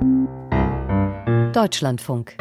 Deutschlandfunk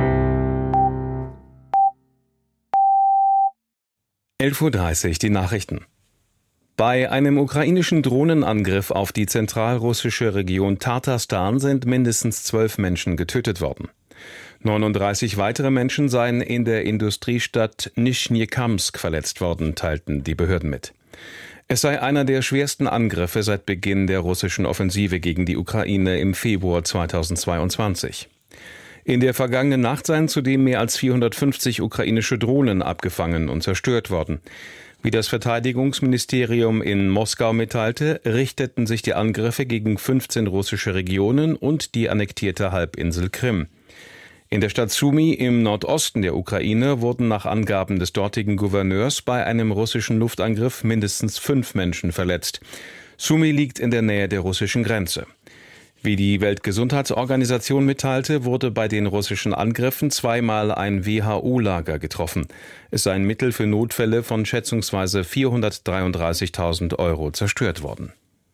11:30 Uhr, die Nachrichten. Bei einem ukrainischen Drohnenangriff auf die zentralrussische Region Tatarstan sind mindestens 12 Menschen getötet worden. 39 weitere Menschen seien in der Industriestadt Nischnjekamsk verletzt worden, teilten die Behörden mit. Es sei einer der schwersten Angriffe seit Beginn der russischen Offensive gegen die Ukraine im Februar 2022. In der vergangenen Nacht seien zudem mehr als 450 ukrainische Drohnen abgefangen und zerstört worden. Wie das Verteidigungsministerium in Moskau mitteilte, richteten sich die Angriffe gegen 15 russische Regionen und die annektierte Halbinsel Krim. In der Stadt Sumy im Nordosten der Ukraine wurden nach Angaben des dortigen Gouverneurs bei einem russischen Luftangriff mindestens 5 Menschen verletzt. Sumy liegt in der Nähe der russischen Grenze. Wie die Weltgesundheitsorganisation mitteilte, wurde bei den russischen Angriffen zweimal ein WHO-Lager getroffen. Es seien Mittel für Notfälle von schätzungsweise 433.000 € zerstört worden.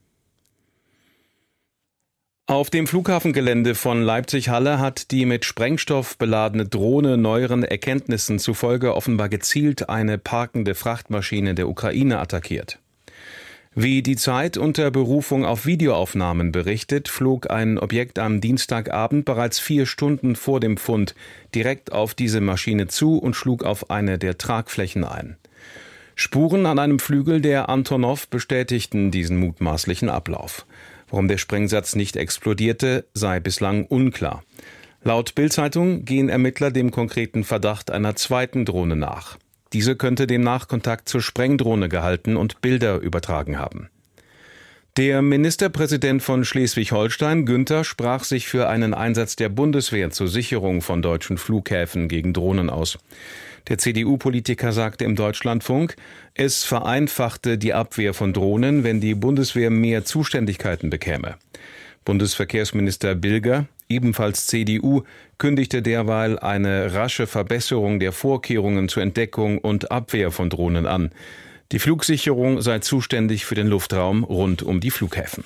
Auf dem Flughafengelände von Leipzig-Halle hat die mit Sprengstoff beladene Drohne neueren Erkenntnissen zufolge offenbar gezielt eine parkende Frachtmaschine der Ukraine attackiert. Wie die Zeit unter Berufung auf Videoaufnahmen berichtet, flog ein Objekt am Dienstagabend bereits 4 Stunden vor dem Fund direkt auf diese Maschine zu und schlug auf eine der Tragflächen ein. Spuren an einem Flügel der Antonov bestätigten diesen mutmaßlichen Ablauf. Warum der Sprengsatz nicht explodierte, sei bislang unklar. Laut Bild-Zeitung gehen Ermittler dem konkreten Verdacht einer zweiten Drohne nach. Diese könnte demnach Kontakt zur Sprengdrohne gehalten und Bilder übertragen haben. Der Ministerpräsident von Schleswig-Holstein, Günther, sprach sich für einen Einsatz der Bundeswehr zur Sicherung von deutschen Flughäfen gegen Drohnen aus. Der CDU-Politiker sagte im Deutschlandfunk, es vereinfachte die Abwehr von Drohnen, wenn die Bundeswehr mehr Zuständigkeiten bekäme. Bundesverkehrsminister Bilger, ebenfalls CDU, kündigte derweil eine rasche Verbesserung der Vorkehrungen zur Entdeckung und Abwehr von Drohnen an. Die Flugsicherung sei zuständig für den Luftraum rund um die Flughäfen.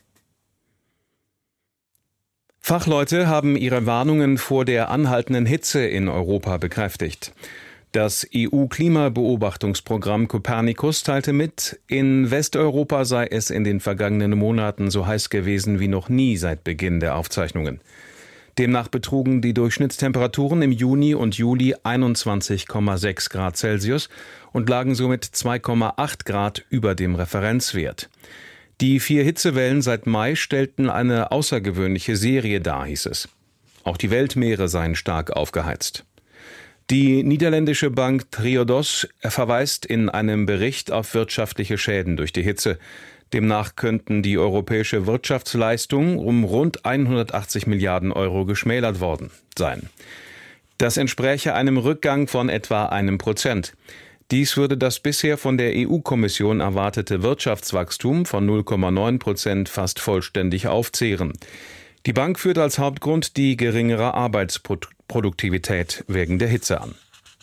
Fachleute haben ihre Warnungen vor der anhaltenden Hitze in Europa bekräftigt. Das EU-Klimabeobachtungsprogramm Copernicus teilte mit, in Westeuropa sei es in den vergangenen Monaten so heiß gewesen wie noch nie seit Beginn der Aufzeichnungen. Demnach betrugen die Durchschnittstemperaturen im Juni und Juli 21,6 Grad Celsius und lagen somit 2,8 Grad über dem Referenzwert. Die 4 Hitzewellen seit Mai stellten eine außergewöhnliche Serie dar, hieß es. Auch die Weltmeere seien stark aufgeheizt. Die niederländische Bank Triodos verweist in einem Bericht auf wirtschaftliche Schäden durch die Hitze. Demnach könnten die europäische Wirtschaftsleistung um rund 180 Milliarden € geschmälert worden sein. Das entspräche einem Rückgang von etwa 1%. Dies würde das bisher von der EU-Kommission erwartete Wirtschaftswachstum von 0,9% fast vollständig aufzehren. Die Bank führt als Hauptgrund die geringere Arbeitsproduktivität wegen der Hitze an.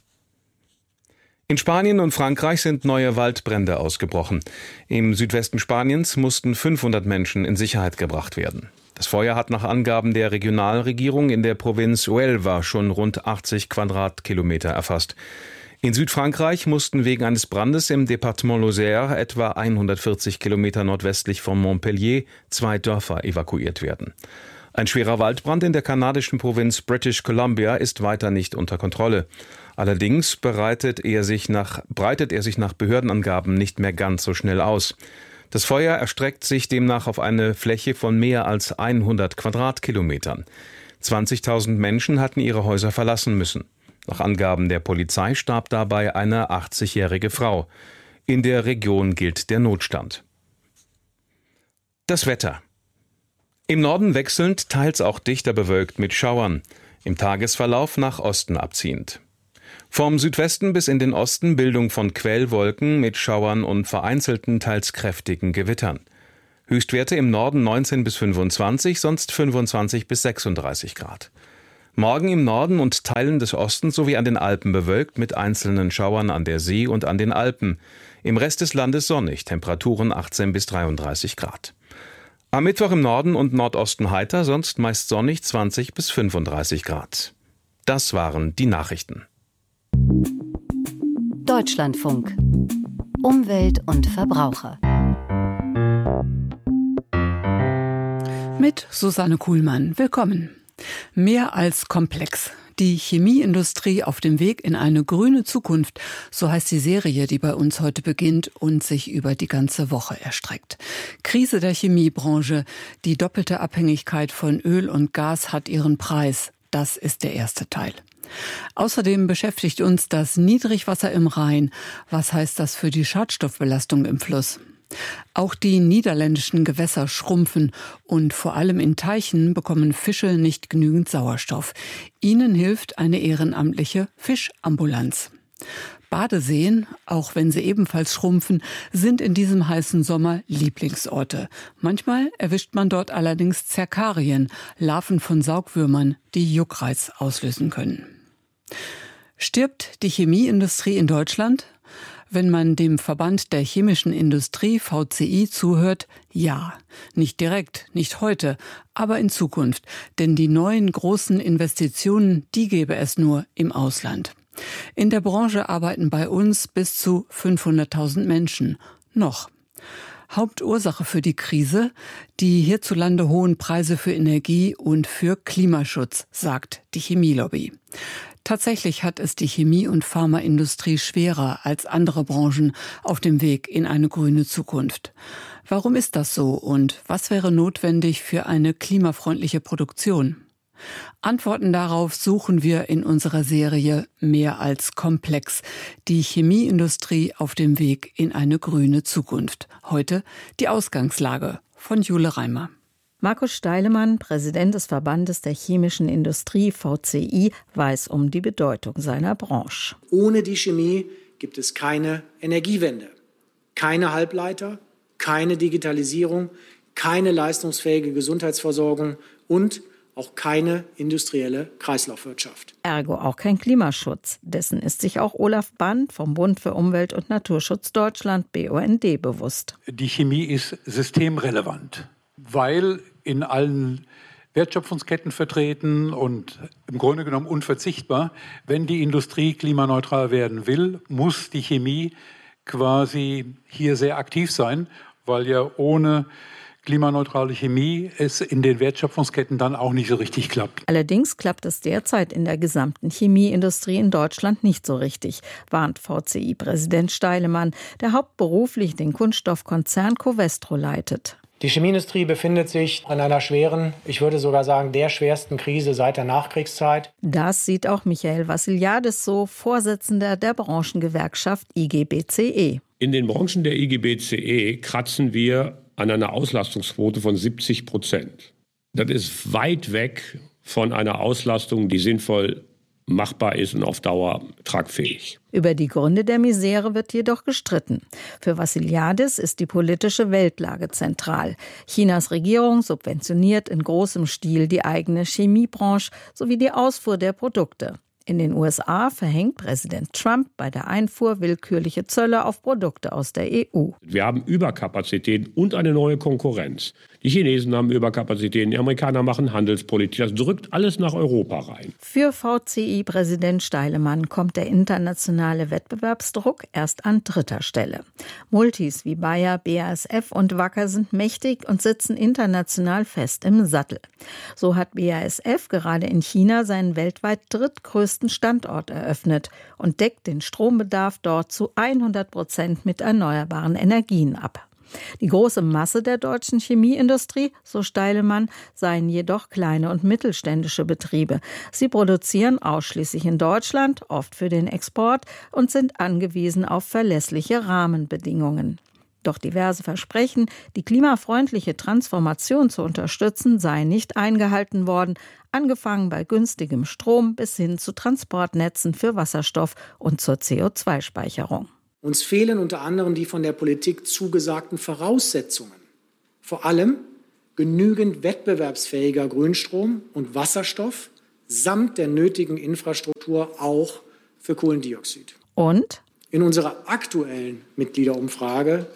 In Spanien und Frankreich sind neue Waldbrände ausgebrochen. Im Südwesten Spaniens mussten 500 Menschen in Sicherheit gebracht werden. Das Feuer hat nach Angaben der Regionalregierung in der Provinz Huelva schon rund 80 Quadratkilometer erfasst. In Südfrankreich mussten wegen eines Brandes im Departement Lozère, etwa 140 Kilometer nordwestlich von Montpellier, 2 Dörfer evakuiert werden. Ein schwerer Waldbrand in der kanadischen Provinz British Columbia ist weiter nicht unter Kontrolle. Allerdings breitet er sich nach Behördenangaben nicht mehr ganz so schnell aus. Das Feuer erstreckt sich demnach auf eine Fläche von mehr als 100 Quadratkilometern. 20.000 Menschen hatten ihre Häuser verlassen müssen. Nach Angaben der Polizei starb dabei eine 80-jährige Frau. In der Region gilt der Notstand. Das Wetter. Im Norden wechselnd, teils auch dichter bewölkt mit Schauern. Im Tagesverlauf nach Osten abziehend. Vom Südwesten bis in den Osten Bildung von Quellwolken mit Schauern und vereinzelten, teils kräftigen Gewittern. Höchstwerte im Norden 19 bis 25, sonst 25 bis 36 Grad. Morgen im Norden und Teilen des Ostens sowie an den Alpen bewölkt mit einzelnen Schauern an der See und an den Alpen. Im Rest des Landes sonnig, Temperaturen 18 bis 33 Grad. Am Mittwoch im Norden und Nordosten heiter, sonst meist sonnig 20 bis 35 Grad. Das waren die Nachrichten. Deutschlandfunk. Umwelt und Verbraucher. Mit Susanne Kuhlmann. Willkommen. Mehr als komplex. Die Chemieindustrie auf dem Weg in eine grüne Zukunft, so heißt die Serie, die bei uns heute beginnt und sich über die ganze Woche erstreckt. Krise der Chemiebranche, die doppelte Abhängigkeit von Öl und Gas hat ihren Preis. Das ist der erste Teil. Außerdem beschäftigt uns das Niedrigwasser im Rhein. Was heißt das für die Schadstoffbelastung im Fluss? Auch die niederländischen Gewässer schrumpfen und vor allem in Teichen bekommen Fische nicht genügend Sauerstoff. Ihnen hilft eine ehrenamtliche Fischambulanz. Badeseen, auch wenn sie ebenfalls schrumpfen, sind in diesem heißen Sommer Lieblingsorte. Manchmal erwischt man dort allerdings Zerkarien, Larven von Saugwürmern, die Juckreiz auslösen können. Stirbt die Chemieindustrie in Deutschland? Wenn man dem Verband der chemischen Industrie VCI zuhört, ja. Nicht direkt, nicht heute, aber in Zukunft. Denn die neuen großen Investitionen, die gäbe es nur im Ausland. In der Branche arbeiten bei uns bis zu 500.000 Menschen. Noch. Hauptursache für die Krise, die hierzulande hohen Preise für Energie und für Klimaschutz, sagt die Chemielobby. Tatsächlich hat es die Chemie- und Pharmaindustrie schwerer als andere Branchen auf dem Weg in eine grüne Zukunft. Warum ist das so und was wäre notwendig für eine klimafreundliche Produktion? Antworten darauf suchen wir in unserer Serie Mehr als komplex. Die Chemieindustrie auf dem Weg in eine grüne Zukunft. Heute die Ausgangslage von Jule Reimer. Markus Steilemann, Präsident des Verbandes der chemischen Industrie VCI, weiß um die Bedeutung seiner Branche. Ohne die Chemie gibt es keine Energiewende, keine Halbleiter, keine Digitalisierung, keine leistungsfähige Gesundheitsversorgung und auch keine industrielle Kreislaufwirtschaft. Ergo auch kein Klimaschutz. Dessen ist sich auch Olaf Bann vom Bund für Umwelt und Naturschutz Deutschland, BUND, bewusst. Die Chemie ist systemrelevant, weil in allen Wertschöpfungsketten vertreten und im Grunde genommen unverzichtbar. Wenn die Industrie klimaneutral werden will, muss die Chemie quasi hier sehr aktiv sein, weil ja ohne klimaneutrale Chemie es in den Wertschöpfungsketten dann auch nicht so richtig klappt. Allerdings klappt es derzeit in der gesamten Chemieindustrie in Deutschland nicht so richtig, warnt VCI-Präsident Steilemann, der hauptberuflich den Kunststoffkonzern Covestro leitet. Die Chemieindustrie befindet sich in einer schweren, ich würde sogar sagen, der schwersten Krise seit der Nachkriegszeit. Das sieht auch Michael Vassiliadis so, Vorsitzender der Branchengewerkschaft IGBCE. In den Branchen der IGBCE kratzen wir an einer Auslastungsquote von 70%. Das ist weit weg von einer Auslastung, die sinnvoll machbar ist und auf Dauer tragfähig. Über die Gründe der Misere wird jedoch gestritten. Für Vassiliadis ist die politische Weltlage zentral. Chinas Regierung subventioniert in großem Stil die eigene Chemiebranche sowie die Ausfuhr der Produkte. In den USA verhängt Präsident Trump bei der Einfuhr willkürliche Zölle auf Produkte aus der EU. Wir haben Überkapazitäten und eine neue Konkurrenz. Die Chinesen haben Überkapazitäten, die Amerikaner machen Handelspolitik. Das drückt alles nach Europa rein. Für VCI-Präsident Steilemann kommt der internationale Wettbewerbsdruck erst an dritter Stelle. Multis wie Bayer, BASF und Wacker sind mächtig und sitzen international fest im Sattel. So hat BASF gerade in China seinen weltweit drittgrößten Standort eröffnet und deckt den Strombedarf dort zu 100% mit erneuerbaren Energien ab. Die große Masse der deutschen Chemieindustrie, so Steilemann, seien jedoch kleine und mittelständische Betriebe. Sie produzieren ausschließlich in Deutschland, oft für den Export und sind angewiesen auf verlässliche Rahmenbedingungen. Doch diverse Versprechen, die klimafreundliche Transformation zu unterstützen, seien nicht eingehalten worden, angefangen bei günstigem Strom bis hin zu Transportnetzen für Wasserstoff und zur CO2-Speicherung. Uns fehlen unter anderem die von der Politik zugesagten Voraussetzungen. Vor allem genügend wettbewerbsfähiger Grünstrom und Wasserstoff samt der nötigen Infrastruktur auch für Kohlendioxid. Und? In unserer aktuellen Mitgliederumfrage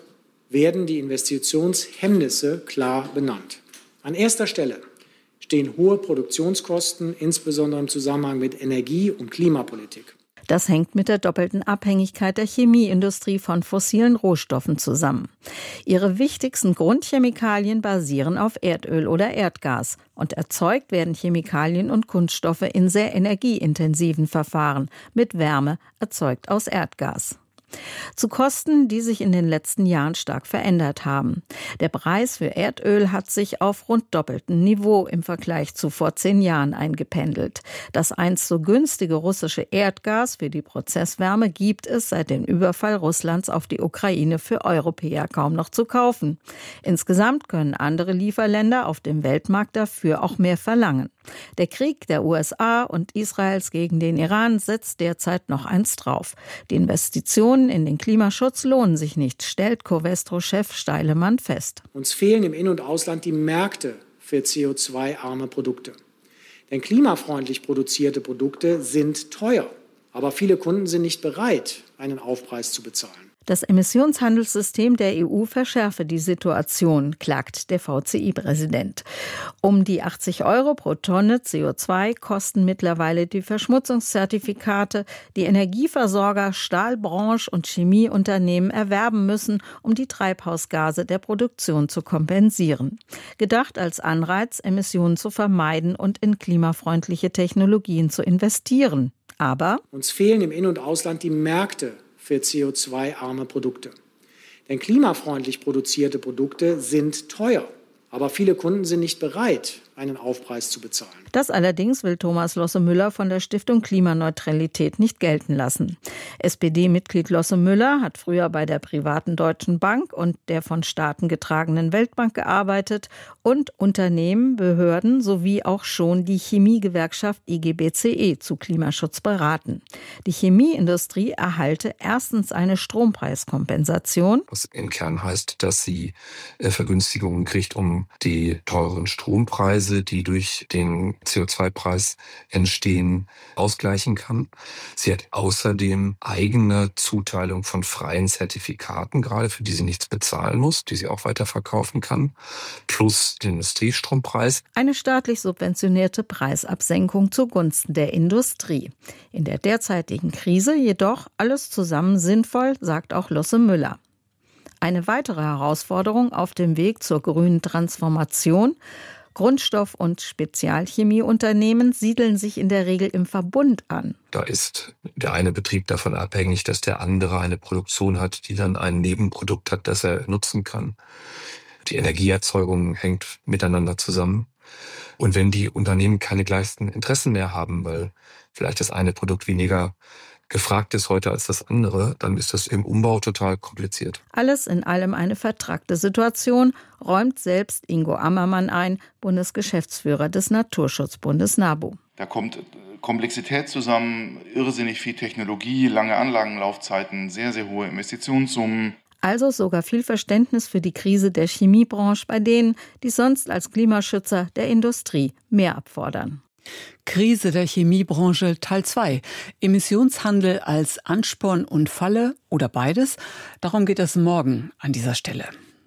werden die Investitionshemmnisse klar benannt. An erster Stelle stehen hohe Produktionskosten, insbesondere im Zusammenhang mit Energie- und Klimapolitik. Das hängt mit der doppelten Abhängigkeit der Chemieindustrie von fossilen Rohstoffen zusammen. Ihre wichtigsten Grundchemikalien basieren auf Erdöl oder Erdgas. Und erzeugt werden Chemikalien und Kunststoffe in sehr energieintensiven Verfahren mit Wärme, erzeugt aus Erdgas. Zu Kosten, die sich in den letzten Jahren stark verändert haben. Der Preis für Erdöl hat sich auf rund doppeltem Niveau im Vergleich zu vor 10 Jahren eingependelt. Das einst so günstige russische Erdgas für die Prozesswärme gibt es seit dem Überfall Russlands auf die Ukraine für Europäer kaum noch zu kaufen. Insgesamt können andere Lieferländer auf dem Weltmarkt dafür auch mehr verlangen. Der Krieg der USA und Israels gegen den Iran setzt derzeit noch eins drauf. Die Investitionen in den Klimaschutz lohnen sich nicht, stellt Covestro-Chef Steilemann fest. Uns fehlen im In- und Ausland die Märkte für CO2-arme Produkte. Denn klimafreundlich produzierte Produkte sind teuer, aber viele Kunden sind nicht bereit, einen Aufpreis zu bezahlen. Das Emissionshandelssystem der EU verschärfe die Situation, klagt der VCI-Präsident. Um die 80 € pro Tonne CO2 kosten mittlerweile die Verschmutzungszertifikate, die Energieversorger, Stahlbranche und Chemieunternehmen erwerben müssen, um die Treibhausgase der Produktion zu kompensieren. Gedacht als Anreiz, Emissionen zu vermeiden und in klimafreundliche Technologien zu investieren. Aber uns fehlen im In- und Ausland die Märkte für CO2-arme Produkte. Denn klimafreundlich produzierte Produkte sind teuer, aber viele Kunden sind nicht bereit, einen Aufpreis zu bezahlen. Das allerdings will Thomas Losse-Müller von der Stiftung Klimaneutralität nicht gelten lassen. SPD-Mitglied Losse-Müller hat früher bei der privaten Deutschen Bank und der von Staaten getragenen Weltbank gearbeitet und Unternehmen, Behörden sowie auch schon die Chemiegewerkschaft IG-BCE zu Klimaschutz beraten. Die Chemieindustrie erhalte erstens eine Strompreiskompensation. Was im Kern heißt, dass sie Vergünstigungen kriegt, um die teuren Strompreise, die durch den CO2-Preis entstehen, ausgleichen kann. Sie hat außerdem eigene Zuteilung von freien Zertifikaten, gerade für die sie nichts bezahlen muss, die sie auch weiterverkaufen kann, plus den Industriestrompreis. Eine staatlich subventionierte Preisabsenkung zugunsten der Industrie. In der derzeitigen Krise jedoch alles zusammen sinnvoll, sagt auch Losse-Müller. Eine weitere Herausforderung auf dem Weg zur grünen Transformation: Grundstoff- und Spezialchemieunternehmen siedeln sich in der Regel im Verbund an. Da ist der eine Betrieb davon abhängig, dass der andere eine Produktion hat, die dann ein Nebenprodukt hat, das er nutzen kann. Die Energieerzeugung hängt miteinander zusammen. Und wenn die Unternehmen keine gleichen Interessen mehr haben, weil vielleicht das eine Produkt weniger gefragt ist heute als das andere, dann ist das im Umbau total kompliziert. Alles in allem eine vertrackte Situation, räumt selbst Ingo Ammermann ein, Bundesgeschäftsführer des Naturschutzbundes NABU. Da kommt Komplexität zusammen, irrsinnig viel Technologie, lange Anlagenlaufzeiten, sehr, sehr hohe Investitionssummen. Also sogar viel Verständnis für die Krise der Chemiebranche bei denen, die sonst als Klimaschützer der Industrie mehr abfordern. Krise der Chemiebranche Teil 2. Emissionshandel als Ansporn und Falle oder beides? Darum geht es morgen an dieser Stelle.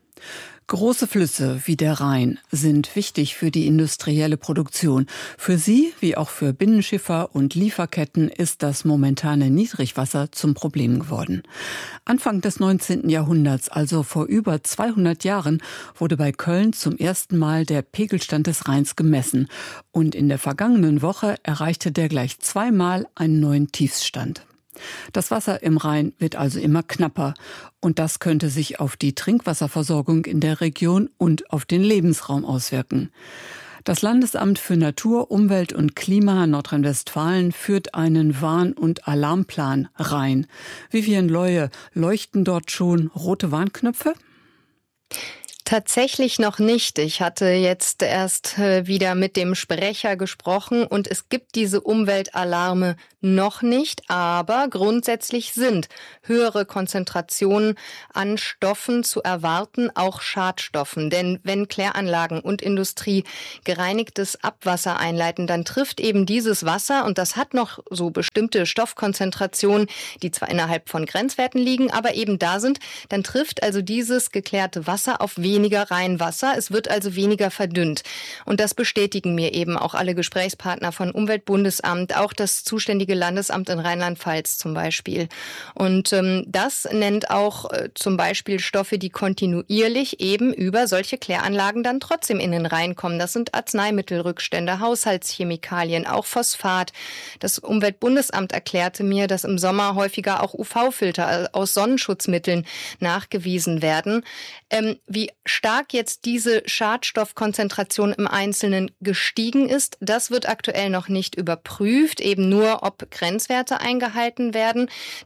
Große Flüsse wie der Rhein sind wichtig für die industrielle Produktion. Für sie, wie auch für Binnenschiffer und Lieferketten, ist das momentane Niedrigwasser zum Problem geworden. Anfang des 19. Jahrhunderts, also vor über 200 Jahren, wurde bei Köln zum ersten Mal der Pegelstand des Rheins gemessen. Und in der vergangenen Woche erreichte der gleich zweimal einen neuen Tiefsstand. Das Wasser im Rhein wird also immer knapper und das könnte sich auf die Trinkwasserversorgung in der Region und auf den Lebensraum auswirken. Das Landesamt für Natur, Umwelt und Klima Nordrhein-Westfalen führt einen Warn- und Alarmplan Rhein. Vivian Leue, leuchten dort schon rote Warnknöpfe? Tatsächlich noch nicht. Ich hatte jetzt erst wieder mit dem Sprecher gesprochen und es gibt diese Umweltalarme noch nicht, aber grundsätzlich sind höhere Konzentrationen an Stoffen zu erwarten, auch Schadstoffen. Denn wenn Kläranlagen und Industrie gereinigtes Abwasser einleiten, dann trifft eben dieses Wasser, und das hat noch so bestimmte Stoffkonzentrationen, die zwar innerhalb von Grenzwerten liegen, aber eben da sind, dann trifft also dieses geklärte Wasser auf weniger Reinwasser. Es wird also weniger verdünnt. Und das bestätigen mir eben auch alle Gesprächspartner von Umweltbundesamt, auch das zuständige Landesamt in Rheinland-Pfalz zum Beispiel. Und das nennt auch zum Beispiel Stoffe, die kontinuierlich eben über solche Kläranlagen dann trotzdem in den Rhein kommen. Das sind Arzneimittelrückstände, Haushaltschemikalien, auch Phosphat. Das Umweltbundesamt erklärte mir, dass im Sommer häufiger auch UV-Filter aus Sonnenschutzmitteln nachgewiesen werden. Wie stark jetzt diese Schadstoffkonzentration im Einzelnen gestiegen ist, das wird aktuell noch nicht überprüft, eben nur, ob Grenzwerte eingehalten werden.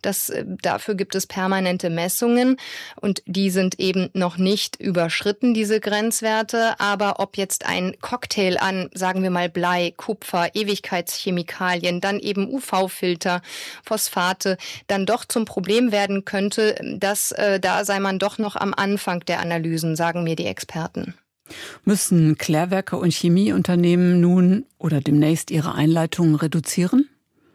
Dafür gibt es permanente Messungen und die sind eben noch nicht überschritten, diese Grenzwerte. Aber ob jetzt ein Cocktail an, sagen wir mal, Blei, Kupfer, Ewigkeitschemikalien, dann eben UV-Filter, Phosphate, dann doch zum Problem werden könnte, da sei man doch noch am Anfang der Analysen, sagen mir die Experten. Müssen Klärwerke und Chemieunternehmen nun oder demnächst ihre Einleitungen reduzieren?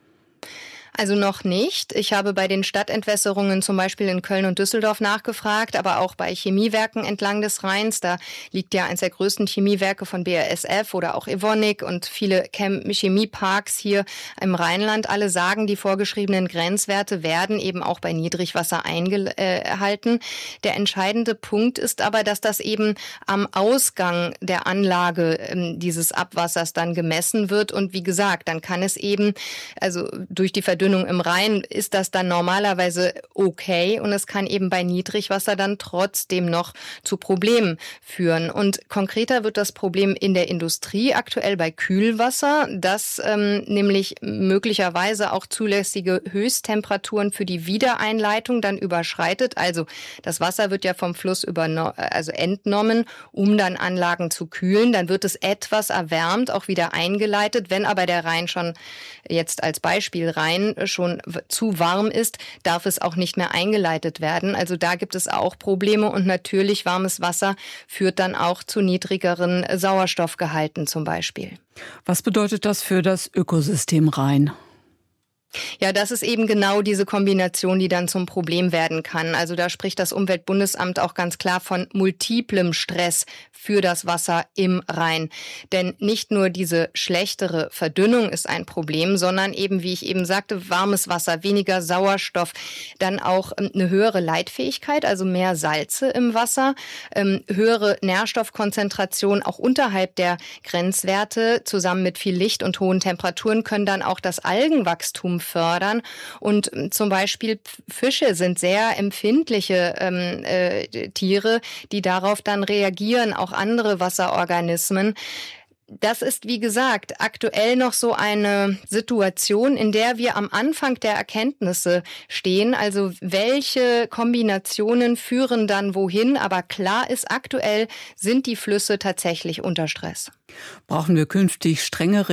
Also noch nicht. Ich habe bei den Stadtentwässerungen zum Beispiel in Köln und Düsseldorf nachgefragt, aber auch bei Chemiewerken entlang des Rheins. Da liegt ja eines der größten Chemiewerke von BASF oder auch Evonik und viele Chemieparks hier im Rheinland. Alle sagen, die vorgeschriebenen Grenzwerte werden eben auch bei Niedrigwasser eingehalten. Der entscheidende Punkt ist aber, dass das eben am Ausgang der Anlage dieses Abwassers dann gemessen wird. Und wie gesagt, dann kann es eben, also durch die Verdünnung im Rhein ist das dann normalerweise okay und es kann eben bei Niedrigwasser dann trotzdem noch zu Problemen führen. Und konkreter wird das Problem in der Industrie aktuell bei Kühlwasser, das nämlich möglicherweise auch zulässige Höchsttemperaturen für die Wiedereinleitung dann überschreitet. Also das Wasser wird ja vom Fluss entnommen, um dann Anlagen zu kühlen. Dann wird es etwas erwärmt, auch wieder eingeleitet. Wenn aber der Rhein schon jetzt als Beispiel Rhein schon zu warm ist, darf es auch nicht mehr eingeleitet werden. Also da gibt es auch Probleme und natürlich warmes Wasser führt dann auch zu niedrigeren Sauerstoffgehalten zum Beispiel. Was bedeutet das für das Ökosystem Rhein? Ja, das ist eben genau diese Kombination, die dann zum Problem werden kann. Also da spricht das Umweltbundesamt auch ganz klar von multiplem Stress für das Wasser im Rhein. Denn nicht nur diese schlechtere Verdünnung ist ein Problem, sondern eben, wie ich eben sagte, warmes Wasser, weniger Sauerstoff, dann auch eine höhere Leitfähigkeit, also mehr Salze im Wasser, höhere Nährstoffkonzentration auch unterhalb der Grenzwerte, zusammen mit viel Licht und hohen Temperaturen können dann auch das Algenwachstum fördern. Und zum Beispiel Fische sind sehr empfindliche Tiere, die darauf dann reagieren, auch andere Wasserorganismen. Das ist, wie gesagt, aktuell noch so eine Situation, in der wir am Anfang der Erkenntnisse stehen. Also welche Kombinationen führen dann wohin? Aber klar ist, aktuell sind die Flüsse tatsächlich unter Stress. Brauchen wir künftig strengere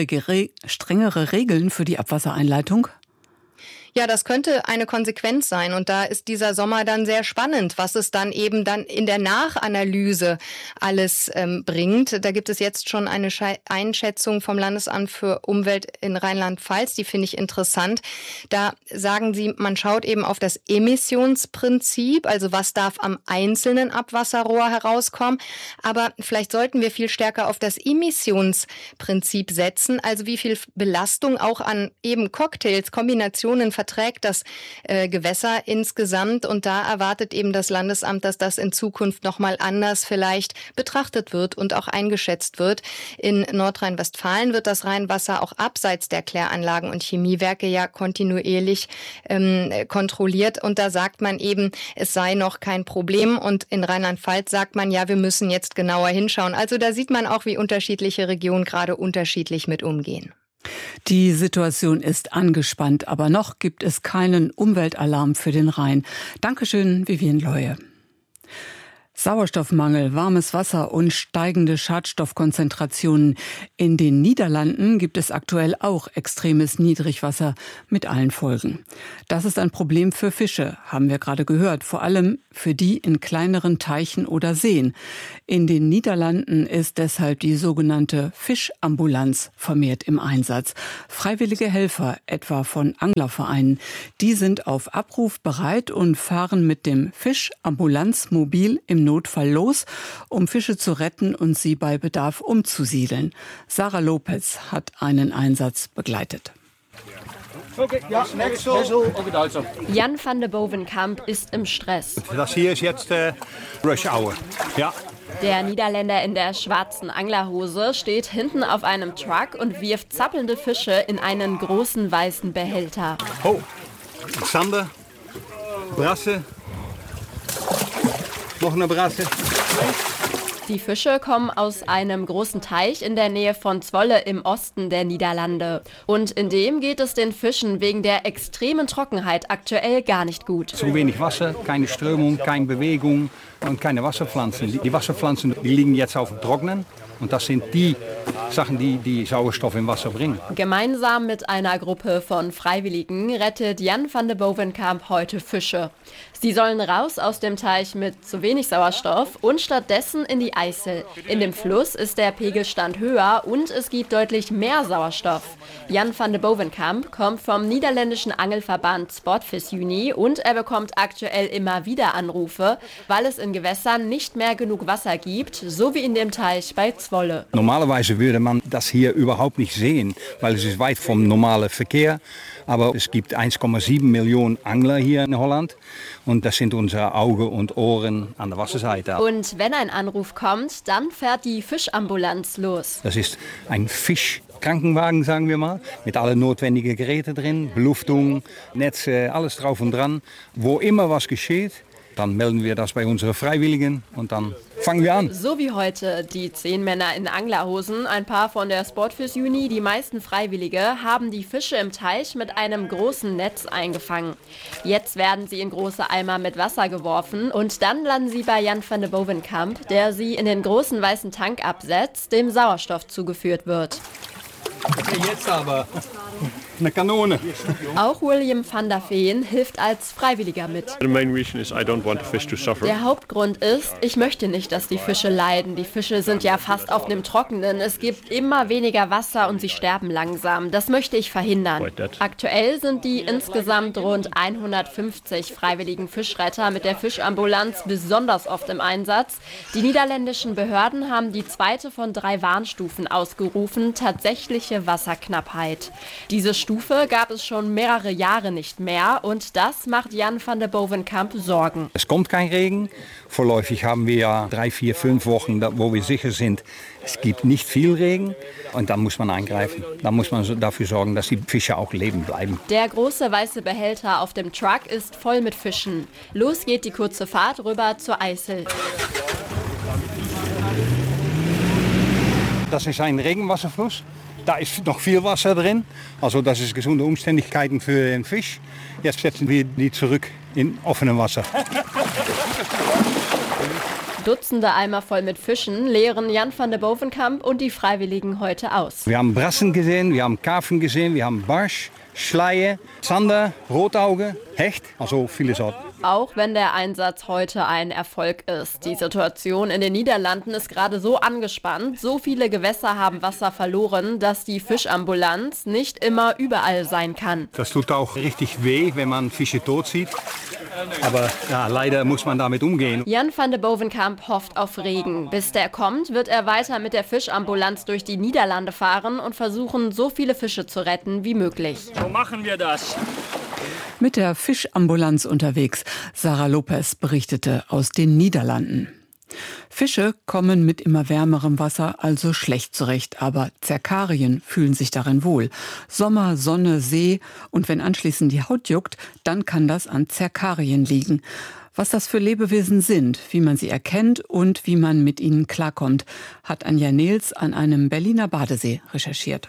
Regeln für die Abwassereinleitung? Ja, das könnte eine Konsequenz sein. Und da ist dieser Sommer dann sehr spannend, was es dann eben dann in der Nachanalyse alles bringt. Da gibt es jetzt schon eine Einschätzung vom Landesamt für Umwelt in Rheinland-Pfalz, die finde ich interessant. Da sagen sie, man schaut eben auf das Emissionsprinzip, also was darf am einzelnen Abwasserrohr herauskommen. Aber vielleicht sollten wir viel stärker auf das Emissionsprinzip setzen, also wie viel Belastung auch an eben Cocktails, Kombinationen verträgt das Gewässer insgesamt. Und da erwartet eben das Landesamt, dass das in Zukunft nochmal anders vielleicht betrachtet wird und auch eingeschätzt wird. In Nordrhein-Westfalen wird das Rheinwasser auch abseits der Kläranlagen und Chemiewerke ja kontinuierlich kontrolliert. Und da sagt man eben, es sei noch kein Problem. Und in Rheinland-Pfalz sagt man, ja, wir müssen jetzt genauer hinschauen. Also da sieht man auch, wie unterschiedliche Regionen gerade unterschiedlich mit umgehen. Die Situation ist angespannt, aber noch gibt es keinen Umweltalarm für den Rhein. Dankeschön, Vivian Leue. Sauerstoffmangel, warmes Wasser und steigende Schadstoffkonzentrationen. In den Niederlanden gibt es aktuell auch extremes Niedrigwasser mit allen Folgen. Das ist ein Problem für Fische, haben wir gerade gehört, vor allem für die in kleineren Teichen oder Seen. In den Niederlanden ist deshalb die sogenannte Fischambulanz vermehrt im Einsatz. Freiwillige Helfer, etwa von Anglervereinen, die sind auf Abruf bereit und fahren mit dem Fischambulanzmobil im Notfall los, um Fische zu retten und sie bei Bedarf umzusiedeln. Sarah Lopez hat einen Einsatz begleitet. Jan van de Bovenkamp ist im Stress. Das hier ist jetzt Rush Hour. Ja. Der Niederländer in der schwarzen Anglerhose steht hinten auf einem Truck und wirft zappelnde Fische in einen großen weißen Behälter. Oh, Sander, Brasse. Noch eine Brasse. Die Fische kommen aus einem großen Teich in der Nähe von Zwolle im Osten der Niederlande. Und in dem geht es den Fischen wegen der extremen Trockenheit aktuell gar nicht gut. Zu wenig Wasser, keine Strömung, keine Bewegung und keine Wasserpflanzen. Die Wasserpflanzen die liegen jetzt auf dem Trocknen. Und das sind die Sachen, die Sauerstoff im Wasser bringen. Gemeinsam mit einer Gruppe von Freiwilligen rettet Jan van de Bovenkamp heute Fische. Sie sollen raus aus dem Teich mit zu wenig Sauerstoff und stattdessen in die IJssel. In dem Fluss ist der Pegelstand höher und es gibt deutlich mehr Sauerstoff. Jan van de Bovenkamp kommt vom niederländischen Angelverband Sportvisuni und er bekommt aktuell immer wieder Anrufe, weil es in Gewässern nicht mehr genug Wasser gibt, so wie in dem Teich bei Zwolle. Normalerweise würde man das hier überhaupt nicht sehen, weil es ist weit vom normalen Verkehr. Aber es gibt 1,7 Millionen Angler hier in Holland. Und das sind unsere Augen und Ohren an der Wasserseite. Und wenn ein Anruf kommt, dann fährt die Fischambulanz los. Das ist ein Fischkrankenwagen, sagen wir mal, mit allen notwendigen Geräten drin. Beluftung, Netze, alles drauf und dran. Wo immer was geschieht, dann melden wir das bei unseren Freiwilligen und dann fangen wir an. So wie heute die 10 Männer in Anglerhosen, ein paar von der Sportvisuni, die meisten Freiwillige, haben die Fische im Teich mit einem großen Netz eingefangen. Jetzt werden sie in große Eimer mit Wasser geworfen und dann landen sie bei Jan van de Bovenkamp, der sie in den großen weißen Tank absetzt, dem Sauerstoff zugeführt wird. Okay, jetzt aber eine Kanone. Auch William van der Veen hilft als Freiwilliger mit. Der Hauptgrund ist, ich möchte nicht, dass die Fische leiden. Die Fische sind ja fast auf dem Trockenen. Es gibt immer weniger Wasser und sie sterben langsam. Das möchte ich verhindern. Aktuell sind die insgesamt rund 150 freiwilligen Fischretter mit der Fischambulanz besonders oft im Einsatz. Die niederländischen Behörden haben die 2. von 3 Warnstufen ausgerufen, tatsächliche Wasserknappheit. Diese Stufe gab es schon mehrere Jahre nicht mehr und das macht Jan van de Bovenkamp Sorgen. Es kommt kein Regen. Vorläufig haben wir ja 3, 4, 5 Wochen, wo wir sicher sind, es gibt nicht viel Regen und dann muss man eingreifen. Dann muss man dafür sorgen, dass die Fische auch leben bleiben. Der große weiße Behälter auf dem Truck ist voll mit Fischen. Los geht die kurze Fahrt rüber zur IJssel. Das ist ein Regenwasserfluss. Da ist noch viel Wasser drin. Also das ist gesunde Umständigkeiten für den Fisch. Jetzt setzen wir die zurück in offenem Wasser. Dutzende Eimer voll mit Fischen leeren Jan van de Bovenkamp und die Freiwilligen heute aus. Wir haben Brassen gesehen, wir haben Karpfen gesehen, wir haben Barsch, Schleie, Zander, Rotauge, Hecht, also viele Sorten. Auch wenn der Einsatz heute ein Erfolg ist. Die Situation in den Niederlanden ist gerade so angespannt. So viele Gewässer haben Wasser verloren, dass die Fischambulanz nicht immer überall sein kann. Das tut auch richtig weh, wenn man Fische tot sieht. Aber ja, leider muss man damit umgehen. Jan van de Bovenkamp hofft auf Regen. Bis der kommt, wird er weiter mit der Fischambulanz durch die Niederlande fahren und versuchen, so viele Fische zu retten wie möglich. So machen wir das. Mit der Fischambulanz unterwegs. Sarah Lopez berichtete aus den Niederlanden. Fische kommen mit immer wärmerem Wasser also schlecht zurecht, aber Zerkarien fühlen sich darin wohl. Sommer, Sonne, See und wenn anschließend die Haut juckt, dann kann das an Zerkarien liegen. Was das für Lebewesen sind, wie man sie erkennt und wie man mit ihnen klarkommt, hat Anja Nehls an einem Berliner Badesee recherchiert.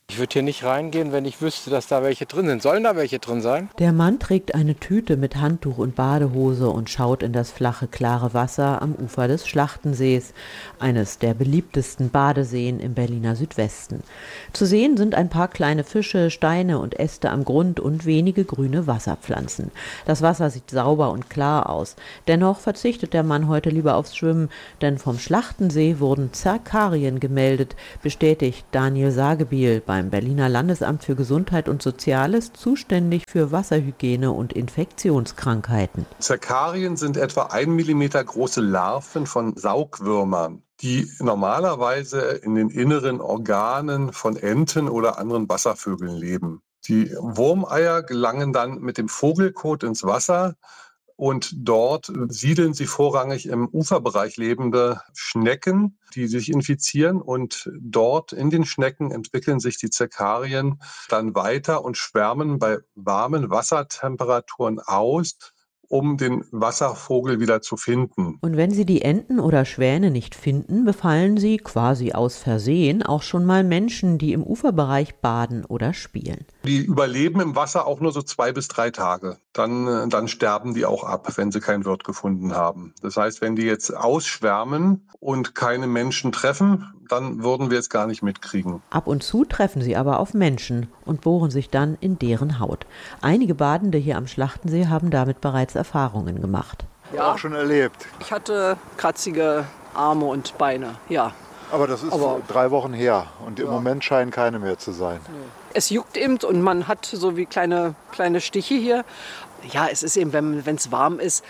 Ich würde hier nicht reingehen, wenn ich wüsste, dass da welche drin sind. Sollen da welche drin sein? Der Mann trägt eine Tüte mit Handtuch und Badehose und schaut in das flache, klare Wasser am Ufer des Schlachtensees, eines der beliebtesten Badeseen im Berliner Südwesten. Zu sehen sind ein paar kleine Fische, Steine und Äste am Grund und wenige grüne Wasserpflanzen. Das Wasser sieht sauber und klar aus. Dennoch verzichtet der Mann heute lieber aufs Schwimmen, denn vom Schlachtensee wurden Zerkarien gemeldet, bestätigt Daniel Sagebiel beim Berliner Landesamt für Gesundheit und Soziales, zuständig für Wasserhygiene und Infektionskrankheiten. Zerkarien sind etwa 1 Millimeter große Larven von Saugwürmern, die normalerweise in den inneren Organen von Enten oder anderen Wasservögeln leben. Die Wurmeier gelangen dann mit dem Vogelkot ins Wasser. Und dort siedeln sie vorrangig im Uferbereich lebende Schnecken, die sich infizieren. Und dort in den Schnecken entwickeln sich die Zerkarien dann weiter und schwärmen bei warmen Wassertemperaturen aus, um den Wasservogel wieder zu finden. Und wenn sie die Enten oder Schwäne nicht finden, befallen sie quasi aus Versehen auch schon mal Menschen, die im Uferbereich baden oder spielen. Die überleben im Wasser auch nur so 2 bis 3 Tage. Dann sterben die auch ab, wenn sie keinen Wirt gefunden haben. Das heißt, wenn die jetzt ausschwärmen und keine Menschen treffen, dann würden wir es gar nicht mitkriegen. Ab und zu treffen sie aber auf Menschen und bohren sich dann in deren Haut. Einige Badende hier am Schlachtensee haben damit bereits Erfahrungen gemacht. Ja, auch schon erlebt. Ich hatte kratzige Arme und Beine, ja. Aber das ist 3 Wochen her und im Moment scheinen keine mehr zu sein. Nee. Es juckt eben und man hat so wie kleine Stiche hier. Ja, es ist eben, wenn es warm ist,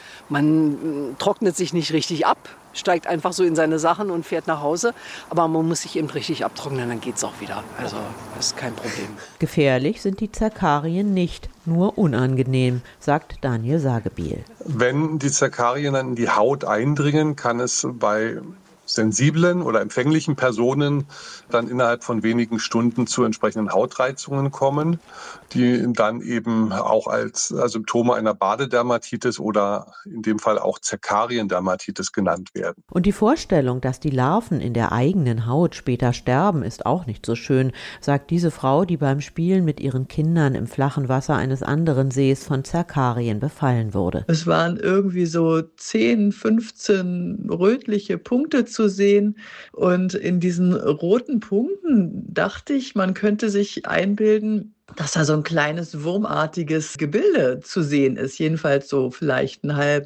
man trocknet sich nicht richtig ab, steigt einfach so in seine Sachen und fährt nach Hause. Aber man muss sich eben richtig abtrocknen, dann geht es auch wieder. Also das ist kein Problem. Gefährlich sind die Zerkarien nicht, nur unangenehm, sagt Daniel Sagebiel. Wenn die Zerkarien dann in die Haut eindringen, kann es bei sensiblen oder empfänglichen Personen dann innerhalb von wenigen Stunden zu entsprechenden Hautreizungen kommen, die dann eben auch als Symptome einer Badedermatitis oder in dem Fall auch Zerkariendermatitis genannt werden. Und die Vorstellung, dass die Larven in der eigenen Haut später sterben, ist auch nicht so schön, sagt diese Frau, die beim Spielen mit ihren Kindern im flachen Wasser eines anderen Sees von Zerkarien befallen wurde. Es waren irgendwie so 10, 15 rötliche Punkte zu sehen und in diesen roten Punkten dachte ich, man könnte sich einbilden, dass da so ein kleines wurmartiges Gebilde zu sehen ist. Jedenfalls so vielleicht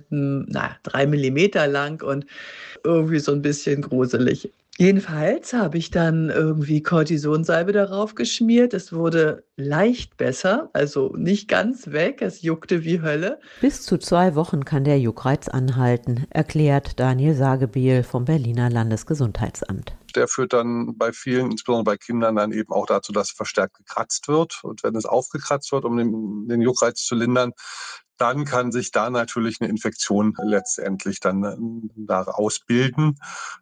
3 Millimeter lang und irgendwie so ein bisschen gruselig. Jedenfalls habe ich dann irgendwie Kortisonsalbe darauf geschmiert. Es wurde leicht besser, also nicht ganz weg. Es juckte wie Hölle. Bis zu 2 Wochen kann der Juckreiz anhalten, erklärt Daniel Sagebiel vom Berliner Landesgesundheitsamt. Der führt dann bei vielen, insbesondere bei Kindern, dann eben auch dazu, dass verstärkt gekratzt wird. Und wenn es aufgekratzt wird, um den Juckreiz zu lindern, dann kann sich da natürlich eine Infektion letztendlich dann daraus bilden.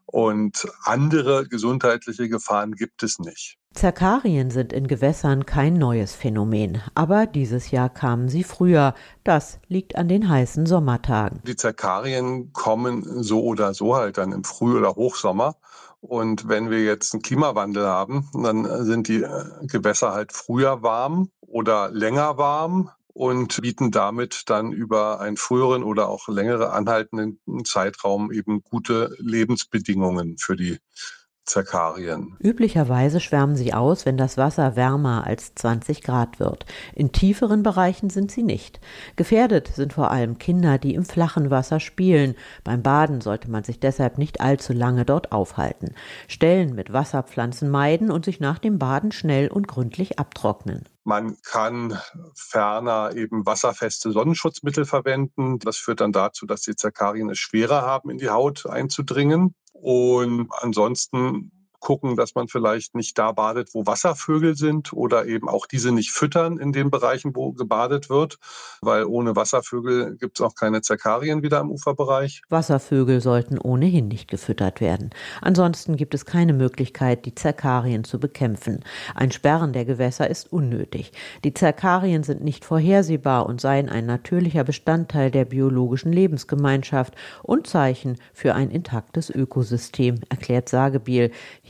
Und andere gesundheitliche Gefahren gibt es nicht. Zerkarien sind in Gewässern kein neues Phänomen, aber dieses Jahr kamen sie früher. Das liegt an den heißen Sommertagen. Die Zerkarien kommen so oder so halt dann im Früh- oder Hochsommer. Und wenn wir jetzt einen Klimawandel haben, dann sind die Gewässer halt früher warm oder länger warm und bieten damit dann über einen früheren oder auch längere anhaltenden Zeitraum eben gute Lebensbedingungen für die Zerkarien. Üblicherweise schwärmen sie aus, wenn das Wasser wärmer als 20 Grad wird. In tieferen Bereichen sind sie nicht. Gefährdet sind vor allem Kinder, die im flachen Wasser spielen. Beim Baden sollte man sich deshalb nicht allzu lange dort aufhalten. Stellen mit Wasserpflanzen meiden und sich nach dem Baden schnell und gründlich abtrocknen. Man kann ferner eben wasserfeste Sonnenschutzmittel verwenden. Das führt dann dazu, dass die Zerkarien es schwerer haben, in die Haut einzudringen. Und ansonsten gucken, dass man vielleicht nicht da badet, wo Wasservögel sind oder eben auch diese nicht füttern in den Bereichen, wo gebadet wird, weil ohne Wasservögel gibt es auch keine Zerkarien wieder im Uferbereich. Wasservögel sollten ohnehin nicht gefüttert werden. Ansonsten gibt es keine Möglichkeit, die Zerkarien zu bekämpfen. Ein Sperren der Gewässer ist unnötig. Die Zerkarien sind nicht vorhersehbar und seien ein natürlicher Bestandteil der biologischen Lebensgemeinschaft und Zeichen für ein intaktes Ökosystem, erklärt Sagebiel.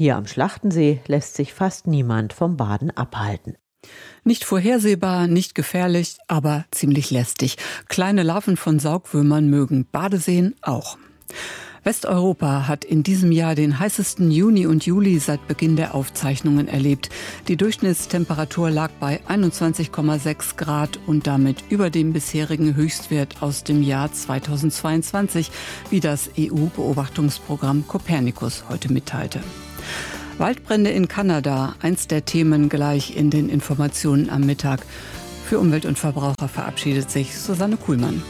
Hier am Schlachtensee lässt sich fast niemand vom Baden abhalten. Nicht vorhersehbar, nicht gefährlich, aber ziemlich lästig. Kleine Larven von Saugwürmern mögen Badeseen auch. Westeuropa hat in diesem Jahr den heißesten Juni und Juli seit Beginn der Aufzeichnungen erlebt. Die Durchschnittstemperatur lag bei 21,6 Grad und damit über dem bisherigen Höchstwert aus dem Jahr 2022, wie das EU-Beobachtungsprogramm Copernicus heute mitteilte. Waldbrände in Kanada, eins der Themen gleich in den Informationen am Mittag. Für Umwelt und Verbraucher verabschiedet sich Susanne Kuhlmann.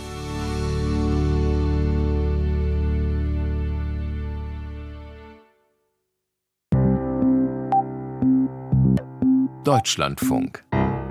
Deutschlandfunk.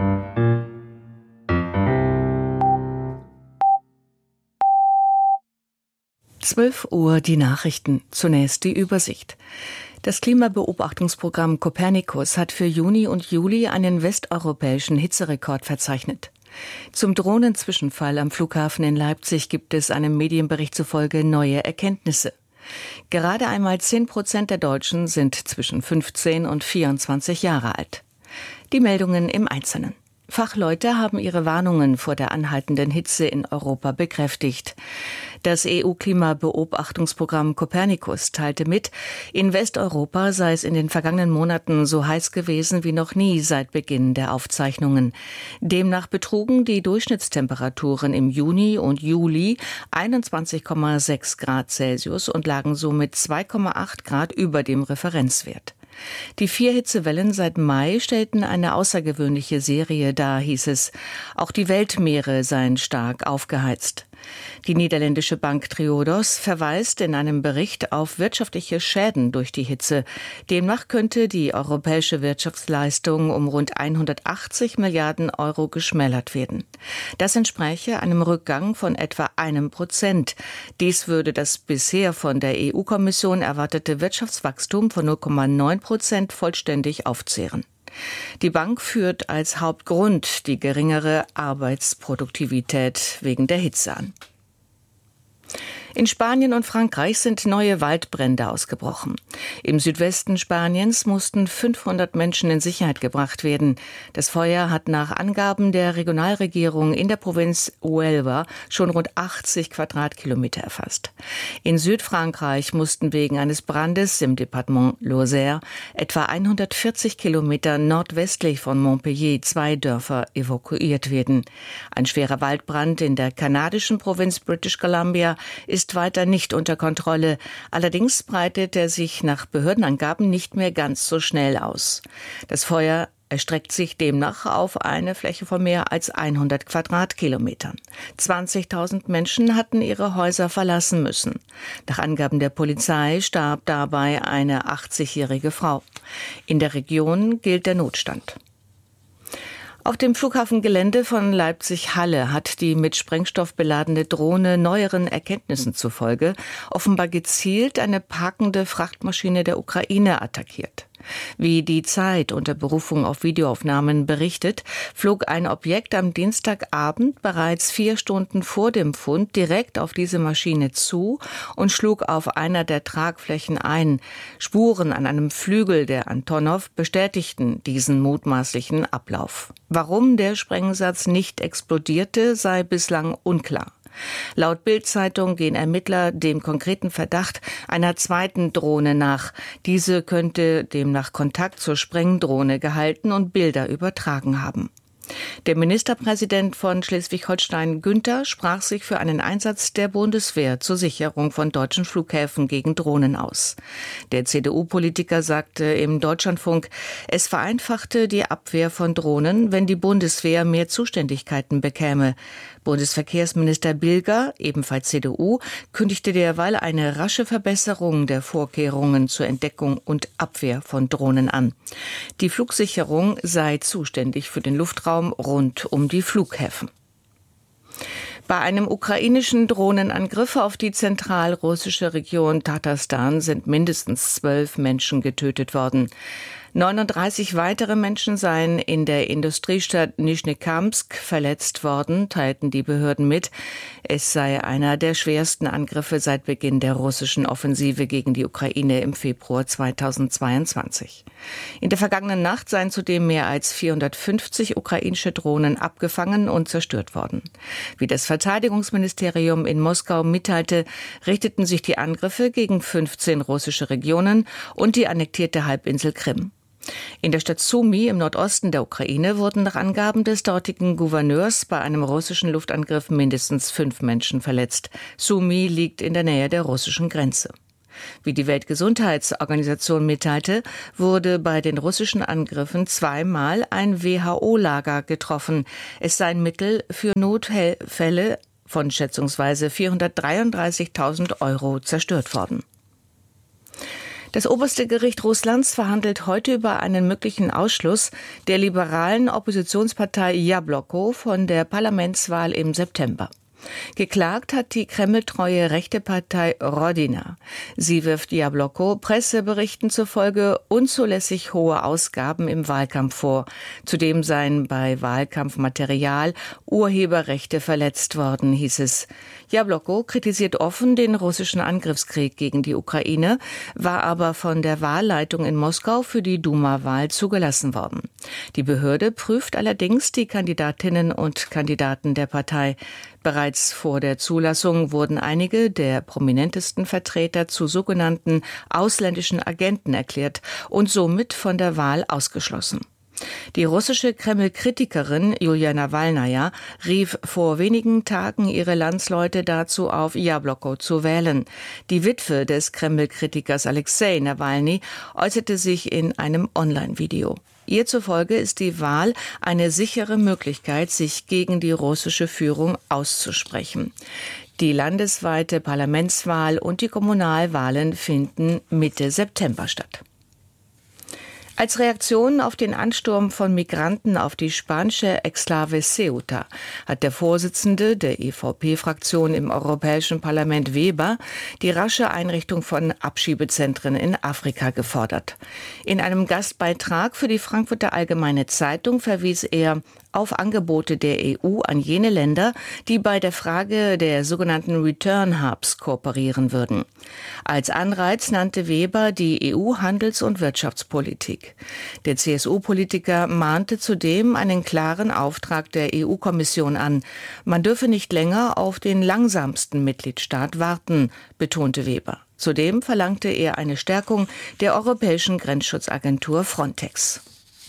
Uhr die Nachrichten. Zunächst die Übersicht. Das Klimabeobachtungsprogramm Copernicus hat für Juni und Juli einen westeuropäischen Hitzerekord verzeichnet. Zum Drohnenzwischenfall am Flughafen in Leipzig gibt es einem Medienbericht zufolge neue Erkenntnisse. Gerade einmal 10% der Deutschen sind zwischen 15 und 24 Jahre alt. Die Meldungen im Einzelnen. Fachleute haben ihre Warnungen vor der anhaltenden Hitze in Europa bekräftigt. Das EU-Klimabeobachtungsprogramm Copernicus teilte mit, in Westeuropa sei es in den vergangenen Monaten so heiß gewesen wie noch nie seit Beginn der Aufzeichnungen. Demnach betrugen die Durchschnittstemperaturen im Juni und Juli 21,6 Grad Celsius und lagen somit 2,8 Grad über dem Referenzwert. Die 4 Hitzewellen seit Mai stellten eine außergewöhnliche Serie dar, hieß es. Auch die Weltmeere seien stark aufgeheizt. Die niederländische Bank Triodos verweist in einem Bericht auf wirtschaftliche Schäden durch die Hitze. Demnach könnte die europäische Wirtschaftsleistung um rund 180 Milliarden Euro geschmälert werden. Das entspräche einem Rückgang von etwa 1%. Dies würde das bisher von der EU-Kommission erwartete Wirtschaftswachstum von 0,9% vollständig aufzehren. Die Bank führt als Hauptgrund die geringere Arbeitsproduktivität wegen der Hitze an. In Spanien und Frankreich sind neue Waldbrände ausgebrochen. Im Südwesten Spaniens mussten 500 Menschen in Sicherheit gebracht werden. Das Feuer hat nach Angaben der Regionalregierung in der Provinz Huelva schon rund 80 Quadratkilometer erfasst. In Südfrankreich mussten wegen eines Brandes im Departement Lozère etwa 140 Kilometer nordwestlich von Montpellier 2 Dörfer evakuiert werden. Ein schwerer Waldbrand in der kanadischen Provinz British Columbia ist weiter nicht unter Kontrolle. Allerdings breitet er sich nach Behördenangaben nicht mehr ganz so schnell aus. Das Feuer erstreckt sich demnach auf eine Fläche von mehr als 100 Quadratkilometern. 20.000 Menschen hatten ihre Häuser verlassen müssen. Nach Angaben der Polizei starb dabei eine 80-jährige Frau. In der Region gilt der Notstand. Auf dem Flughafengelände von Leipzig-Halle hat die mit Sprengstoff beladene Drohne neueren Erkenntnissen zufolge offenbar gezielt eine parkende Frachtmaschine der Ukraine attackiert. Wie die Zeit unter Berufung auf Videoaufnahmen berichtet, flog ein Objekt am Dienstagabend bereits 4 Stunden vor dem Fund direkt auf diese Maschine zu und schlug auf einer der Tragflächen ein. Spuren an einem Flügel der Antonov bestätigten diesen mutmaßlichen Ablauf. Warum der Sprengsatz nicht explodierte, sei bislang unklar. Laut Bild-Zeitung gehen Ermittler dem konkreten Verdacht einer zweiten Drohne nach. Diese könnte demnach Kontakt zur Sprengdrohne gehalten und Bilder übertragen haben. Der Ministerpräsident von Schleswig-Holstein, Günther, sprach sich für einen Einsatz der Bundeswehr zur Sicherung von deutschen Flughäfen gegen Drohnen aus. Der CDU-Politiker sagte im Deutschlandfunk, es vereinfachte die Abwehr von Drohnen, wenn die Bundeswehr mehr Zuständigkeiten bekäme. Bundesverkehrsminister Bilger, ebenfalls CDU, kündigte derweil eine rasche Verbesserung der Vorkehrungen zur Entdeckung und Abwehr von Drohnen an. Die Flugsicherung sei zuständig für den Luftraum rund um die Flughäfen. Bei einem ukrainischen Drohnenangriff auf die zentralrussische Region Tatarstan sind mindestens 12 Menschen getötet worden. 39 weitere Menschen seien in der Industriestadt Nischnekamsk verletzt worden, teilten die Behörden mit. Es sei einer der schwersten Angriffe seit Beginn der russischen Offensive gegen die Ukraine im Februar 2022. In der vergangenen Nacht seien zudem mehr als 450 ukrainische Drohnen abgefangen und zerstört worden. Wie das Verteidigungsministerium in Moskau mitteilte, richteten sich die Angriffe gegen 15 russische Regionen und die annektierte Halbinsel Krim. In der Stadt Sumy im Nordosten der Ukraine wurden nach Angaben des dortigen Gouverneurs bei einem russischen Luftangriff mindestens 5 Menschen verletzt. Sumy liegt in der Nähe der russischen Grenze. Wie die Weltgesundheitsorganisation mitteilte, wurde bei den russischen Angriffen zweimal ein WHO-Lager getroffen. Es seien Mittel für Notfälle von schätzungsweise 433.000 € zerstört worden. Das oberste Gericht Russlands verhandelt heute über einen möglichen Ausschluss der liberalen Oppositionspartei Jabloko von der Parlamentswahl im September. Geklagt hat die kremltreue rechte Partei Rodina. Sie wirft Jabloko Presseberichten zufolge unzulässig hohe Ausgaben im Wahlkampf vor. Zudem seien bei Wahlkampfmaterial Urheberrechte verletzt worden, hieß es. Jabloko kritisiert offen den russischen Angriffskrieg gegen die Ukraine, war aber von der Wahlleitung in Moskau für die Duma-Wahl zugelassen worden. Die Behörde prüft allerdings die Kandidatinnen und Kandidaten der Partei. Bereits vor der Zulassung wurden einige der prominentesten Vertreter zu sogenannten ausländischen Agenten erklärt und somit von der Wahl ausgeschlossen. Die russische Kreml-Kritikerin Julia Nawalnaja rief vor wenigen Tagen ihre Landsleute dazu auf, Jabloko zu wählen. Die Witwe des Kreml-Kritikers Alexei Nawalny äußerte sich in einem Online-Video. Ihr zufolge ist die Wahl eine sichere Möglichkeit, sich gegen die russische Führung auszusprechen. Die landesweite Parlamentswahl und die Kommunalwahlen finden Mitte September statt. Als Reaktion auf den Ansturm von Migranten auf die spanische Exklave Ceuta hat der Vorsitzende der EVP-Fraktion im Europäischen Parlament Weber die rasche Einrichtung von Abschiebezentren in Afrika gefordert. In einem Gastbeitrag für die Frankfurter Allgemeine Zeitung verwies er auf Angebote der EU an jene Länder, die bei der Frage der sogenannten Return Hubs kooperieren würden. Als Anreiz nannte Weber die EU-Handels- und Wirtschaftspolitik. Der CSU-Politiker mahnte zudem einen klaren Auftrag der EU-Kommission an. Man dürfe nicht länger auf den langsamsten Mitgliedstaat warten, betonte Weber. Zudem verlangte er eine Stärkung der europäischen Grenzschutzagentur Frontex.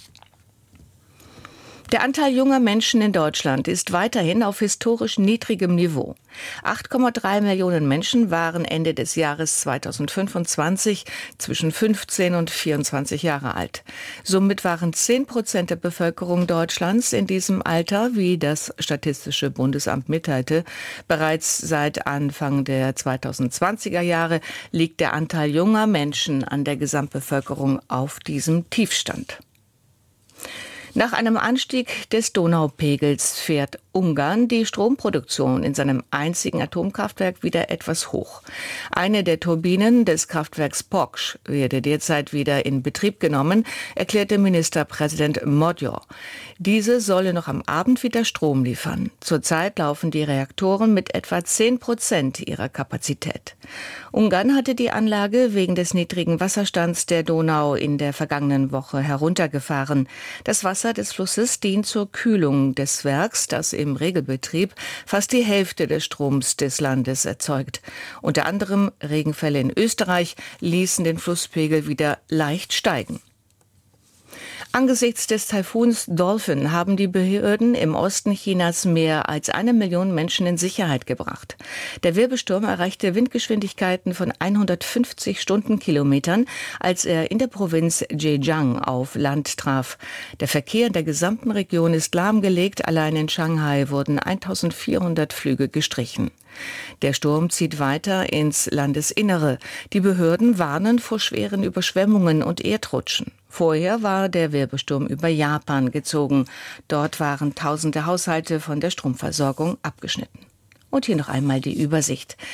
Der Anteil junger Menschen in Deutschland ist weiterhin auf historisch niedrigem Niveau. 8,3 Millionen Menschen waren Ende des Jahres 2025 zwischen 15 und 24 Jahre alt. Somit waren 10% der Bevölkerung Deutschlands in diesem Alter, wie das Statistische Bundesamt mitteilte. Bereits seit Anfang der 2020er Jahre liegt der Anteil junger Menschen an der Gesamtbevölkerung auf diesem Tiefstand. Nach einem Anstieg des Donaupegels fährt Ungarn die Stromproduktion in seinem einzigen Atomkraftwerk wieder etwas hoch. Eine der Turbinen des Kraftwerks Poksh werde derzeit wieder in Betrieb genommen, erklärte Ministerpräsident Magyar. Diese solle noch am Abend wieder Strom liefern. Zurzeit laufen die Reaktoren mit etwa 10% ihrer Kapazität. Ungarn hatte die Anlage wegen des niedrigen Wasserstands der Donau in der vergangenen Woche heruntergefahren. Das Wasser des Flusses dient zur Kühlung des Werks, das im Regelbetrieb fast die Hälfte des Stroms des Landes erzeugt. Unter anderem Regenfälle in Österreich ließen den Flusspegel wieder leicht steigen. Angesichts des Taifuns Dolphin haben die Behörden im Osten Chinas mehr als 1 Million Menschen in Sicherheit gebracht. Der Wirbelsturm erreichte Windgeschwindigkeiten von 150 Stundenkilometern, als er in der Provinz Zhejiang auf Land traf. Der Verkehr in der gesamten Region ist lahmgelegt. Allein in Shanghai wurden 1400 Flüge gestrichen. Der Sturm zieht weiter ins Landesinnere. Die Behörden warnen vor schweren Überschwemmungen und Erdrutschen. Vorher war der Wirbelsturm über Japan gezogen. Dort waren tausende Haushalte von der Stromversorgung abgeschnitten. Und hier noch einmal die Übersicht.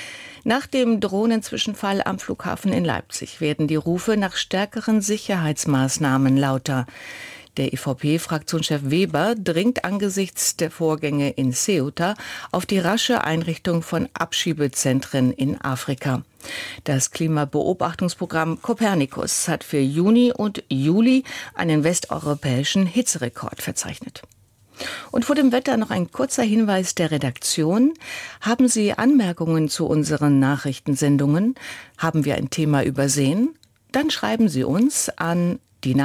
Nach dem Drohnenzwischenfall am Flughafen in Leipzig werden die Rufe nach stärkeren Sicherheitsmaßnahmen lauter. Der EVP-Fraktionschef Weber dringt angesichts der Vorgänge in Ceuta auf die rasche Einrichtung von Abschiebezentren in Afrika. Das Klimabeobachtungsprogramm Copernicus hat für Juni und Juli einen westeuropäischen Hitzerekord verzeichnet. Und vor dem Wetter noch ein kurzer Hinweis der Redaktion. Haben Sie Anmerkungen zu unseren Nachrichtensendungen? Haben wir ein Thema übersehen? Dann schreiben Sie uns an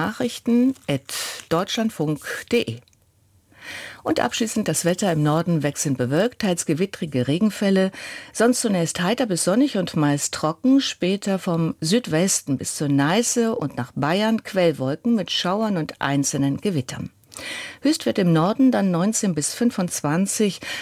dienachrichten@deutschlandfunk.de. Und abschließend das Wetter: im Norden wechselnd bewölkt, teils gewittrige Regenfälle, sonst zunächst heiter bis sonnig und meist trocken, später vom Südwesten bis zur Neiße und nach Bayern Quellwolken mit Schauern und einzelnen Gewittern. Höchstwert im Norden dann 19 bis 25,